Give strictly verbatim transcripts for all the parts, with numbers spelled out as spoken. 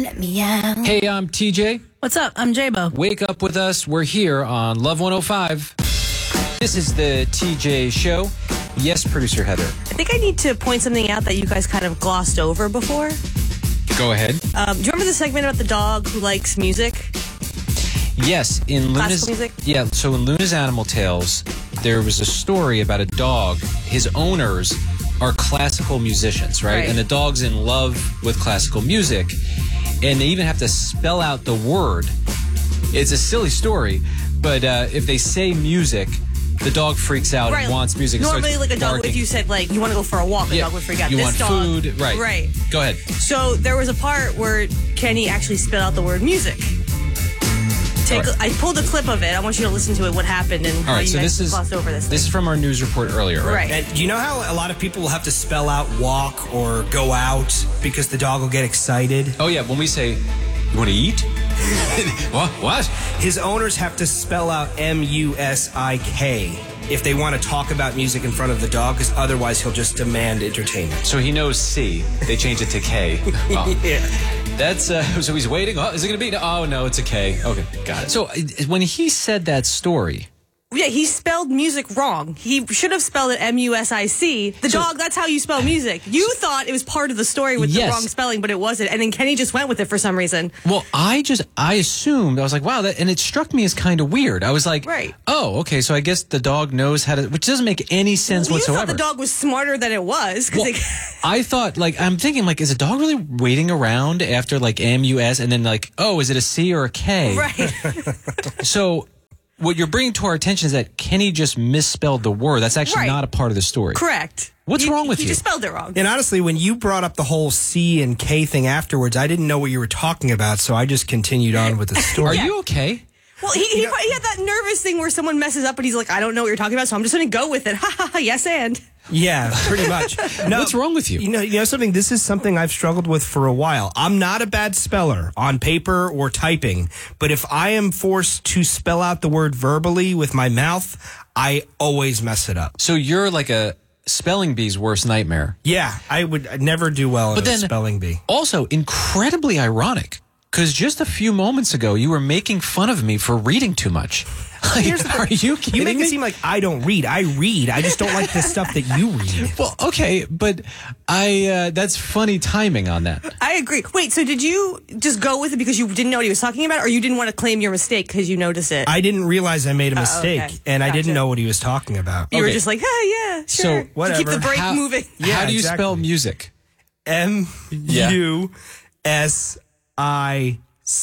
Let me out. Hey, I'm T J. What's up? I'm J-Bo. Wake up with us. We're here on Love one oh five. This is the T J Show. Yes, producer Heather. I think I need to point something out that you guys kind of glossed over before. Go ahead. Um, do you remember the segment about the dog who likes music? Yes, in Luna's Classical music? Yeah, so in Luna's Animal Tales, there was a story about a dog. His owners are classical musicians, right? Right. And the dog's in love with classical music, and they even have to spell out the word. It's a silly story, but uh, if they say music, the dog freaks out Right. and wants music. and Normally, starts like a dog, barking. if you said, like, you want to go for a walk, a Yeah. dog would freak out. You this want dog, food, right? Right. Go ahead. So there was a part where Kenny actually spelled out the word music. Take, All right. I pulled a clip of it. I want you to listen to it, what happened, and All how right, you so guys this is glossed over this. this is from our news report earlier, right? Right. And you know how a lot of people will have to spell out walk or go out because the dog will get excited? Oh yeah, when we say, you want to eat? what? What? His owners have to spell out M U S I K if they want to talk about music in front of the dog, because otherwise he'll just demand entertainment. So he knows C. They changed it to K. Oh. Yeah. That's uh, so he's waiting. Oh, is it going to be? Oh no, it's a K. Okay, got it. So uh, when he said that story, Yeah, he spelled music wrong. He should have spelled it M U S I C. The So- dog, that's how you spell music. You thought it was part of the story with Yes. the wrong spelling, but it wasn't. And then Kenny just went with it for some reason. well, I just I assumed I was like, wow, that, and it struck me as kind of weird. I was like, Right. oh, okay, so I guess the dog knows how to, which doesn't make any sense You whatsoever. thought the dog was smarter than it was. 'cause Well, it- I thought, like, I'm thinking, like, is a dog really waiting around after, like, M U S and then, like, oh, is it a C or a K? right. So what you're bringing to our attention is that Kenny just misspelled the word. That's actually Right. not a part of the story. Correct. What's He- wrong with he you? just spelled it wrong. And honestly, when you brought up the whole C and K thing afterwards, I didn't know what you were talking about, so I just continued on with the Are story. you okay? Well, he, he, he had that nervous thing where someone messes up and he's like, I don't know what you're talking about, so I'm just going to go with it. Ha ha ha, yes and. Yeah, pretty much. No, What's wrong with you? You know, you know something? This is something I've struggled with for a while. I'm not a bad speller on paper or typing, but if I am forced to spell out the word verbally with my mouth, I always mess it up. So you're like a spelling bee's worst nightmare. Yeah, I would I'd never do well in But a then spelling bee. Also, incredibly ironic, because just a few moments ago, you were making fun of me for reading too much. Like, Here's the are thing. you kidding You make me? it seem like I don't read. I read. I just don't like the stuff that you read. Well, okay, but I uh, that's funny timing on that. I agree. Wait, so did you just go with it because you didn't know what he was talking about, or you didn't want to claim your mistake because you noticed it? I didn't realize I made a mistake, okay. and I Gotcha. didn't know what he was talking about. you were okay. just like, ah, yeah, So, sure. To keep whatever. the break How, moving. Yeah, how do you exactly. spell music? M U S I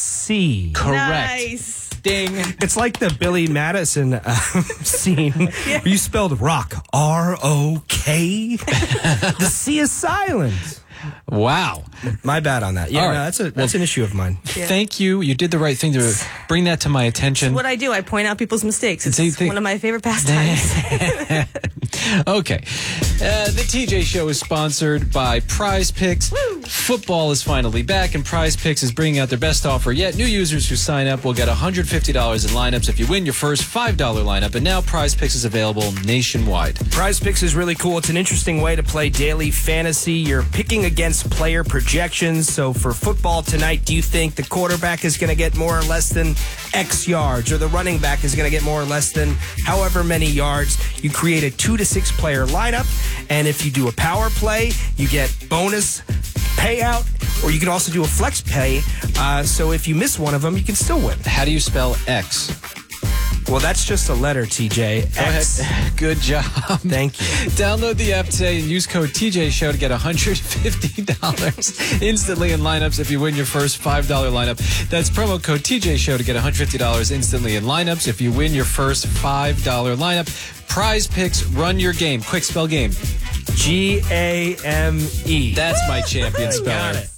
C. Correct. Nice. Ding. It's like the Billy Madison uh, scene where you spelled rock, R O K. The C is silent. Wow. My bad on that. Yeah, All no, right. that's a that's Well, an issue of mine. Thank you. You did the right thing to bring that to my attention. What I do, I point out people's mistakes. It's So you think- one of my favorite pastimes. Okay. Uh, the T J Show is sponsored by Prize Picks. Football is finally back, and Prize Picks is bringing out their best offer yet. New users who sign up will get one hundred fifty dollars in lineups if you win your first five dollar lineup, and now Prize Picks is available nationwide. Prize Picks is really cool. It's an interesting way to play daily fantasy. You're picking against player projections. So for football tonight, do you think the quarterback is going to get more or less than X yards, or the running back is going to get more or less than however many yards? You create a two to six player lineup, and if you do a power play, you get bonus payout, or you can also do a flex pay. Uh, so if you miss one of them, you can still win. How do you spell X? Well, that's just a letter, T J. Go X. ahead. Good job. Thank you. Download the app today and use code T J Show to get one hundred fifty dollars instantly in lineups if you win your first five dollar lineup. That's promo code T J Show to get one hundred fifty dollars instantly in lineups if you win your first five dollar lineup. Prize Picks, run your game. Quick, spell game. G A M E. That's my champion speller. Got it.